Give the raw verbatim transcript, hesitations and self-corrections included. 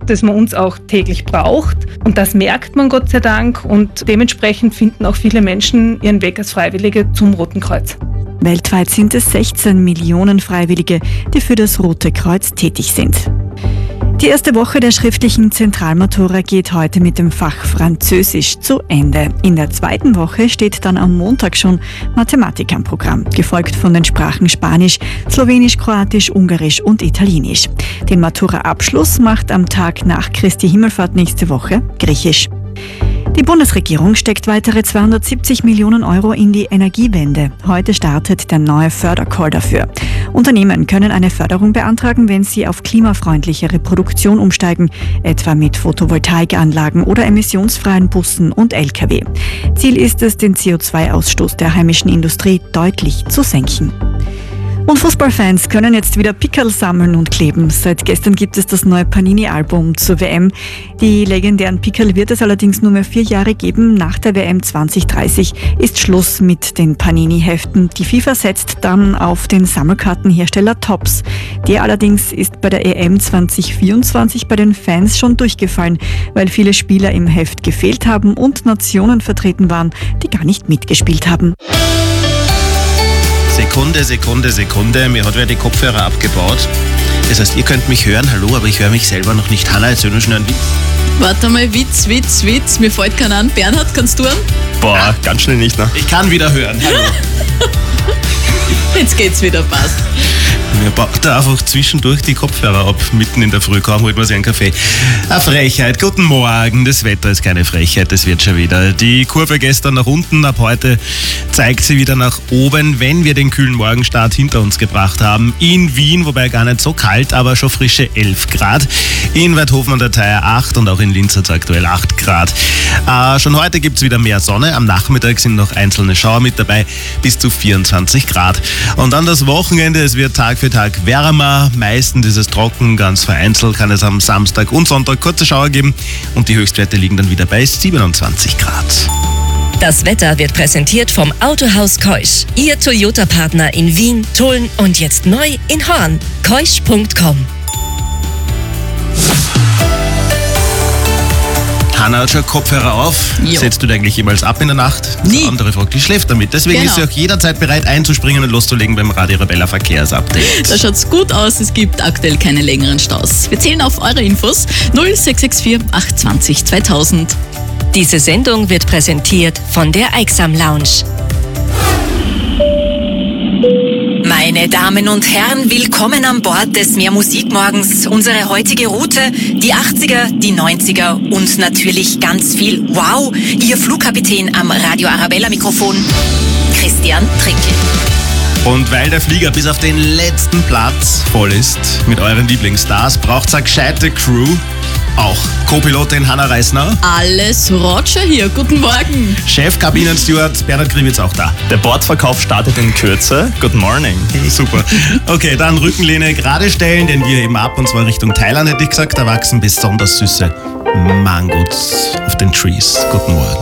das man uns auch täglich braucht. Und das merkt man Gott sei Dank. Und dementsprechend finden auch viele Menschen ihren Weg als Freiwillige zum Roten Kreuz. Weltweit sind es sechzehn Millionen Freiwillige, die für das Rote Kreuz tätig sind. Die erste Woche der schriftlichen Zentralmatura geht heute mit dem Fach Französisch zu Ende. In der zweiten Woche steht dann am Montag schon Mathematik am Programm, gefolgt von den Sprachen Spanisch, Slowenisch, Kroatisch, Ungarisch und Italienisch. Den Matura-Abschluss macht am Tag nach Christi Himmelfahrt nächste Woche Griechisch. Die Bundesregierung steckt weitere zweihundertsiebzig Millionen Euro in die Energiewende. Heute startet der neue Fördercall dafür. Unternehmen können eine Förderung beantragen, wenn sie auf klimafreundlichere Produktion umsteigen, etwa mit Photovoltaikanlagen oder emissionsfreien Bussen und L K W. Ziel ist es, den C O zwei Ausstoß der heimischen Industrie deutlich zu senken. Und Fußballfans können jetzt wieder Pickerl sammeln und kleben. Seit gestern gibt es das neue Panini-Album zur W M. Die legendären Pickerl wird es allerdings nur mehr vier Jahre geben. Nach der W M zwanzig dreißig ist Schluss mit den Panini-Heften. Die FIFA setzt dann auf den Sammelkartenhersteller Topps. Der allerdings ist bei der E M zwanzig vierundzwanzig bei den Fans schon durchgefallen, weil viele Spieler im Heft gefehlt haben und Nationen vertreten waren, die gar nicht mitgespielt haben. Sekunde, Sekunde, Sekunde, mir hat wer die Kopfhörer abgebaut. Das heißt, ihr könnt mich hören, hallo, aber ich höre mich selber noch nicht. Hanna, erzähl nur schnell einen Witz. Warte mal, Witz, Witz, Witz, mir fällt keiner an. Bernhard, kannst du an? Boah, ah, ganz schnell nicht, ne? Ich kann wieder hören, hallo. Jetzt geht's wieder, passt. Mir baut da einfach zwischendurch die Kopfhörer ab, mitten in der Früh, kaum holt man sich einen Kaffee. Eine Frechheit, guten Morgen, das Wetter ist keine Frechheit, das wird schon wieder. Die Kurve gestern nach unten, ab heute zeigt sie wieder nach oben, wenn wir den kühlen Morgenstart hinter uns gebracht haben. In Wien, wobei gar nicht so kalt, aber schon frische elf Grad. In Weidhofen an der Theier acht und auch in Linz hat es aktuell acht Grad. Äh, schon heute gibt es wieder mehr Sonne, am Nachmittag sind noch einzelne Schauer mit dabei, bis zu vierundzwanzig Grad. Und dann das Wochenende, es wird Tag für Tag wärmer, meistens ist es trocken, ganz vereinzelt kann es am Samstag und Sonntag kurze Schauer geben und die Höchstwerte liegen dann wieder bei siebenundzwanzig Grad. Das Wetter wird präsentiert vom Autohaus Keusch, Ihr Toyota-Partner in Wien, Tulln und jetzt neu in Horn. keusch punkt com. Hanna hat schon Kopfhörer auf. Jo. Setzt du dir eigentlich jemals ab in der Nacht? Nie. Die andere fragt, die schläft damit. Deswegen Genau. ist sie auch jederzeit bereit einzuspringen und loszulegen beim Radio Arabella Verkehrsupdate. Da schaut's gut aus, es gibt aktuell keine längeren Staus. Wir zählen auf eure Infos null sechs sechs vier acht zwei null zweitausend. Diese Sendung wird präsentiert von der Eiksam Lounge. Meine Damen und Herren, willkommen an Bord des Mehr Musikmorgens. Unsere heutige Route, die achtziger, die neunziger und natürlich ganz viel Wow. Ihr Flugkapitän am Radio Arabella Mikrofon, Christian Trinkel. Und weil der Flieger bis auf den letzten Platz voll ist mit euren Lieblingsstars, braucht's eine gescheite Crew. Auch Co-Pilotin Hanna Reisner. Alles Roger hier, guten Morgen. Chef Kabinensteward Bernhard Kriwitz auch da. Der Bordverkauf startet in Kürze. Good morning. Super. Okay, dann Rückenlehne gerade stellen, denn wir heben ab und zwar Richtung Thailand, hätte ich gesagt. Da wachsen besonders süße Mangos auf den Trees. Guten Morgen.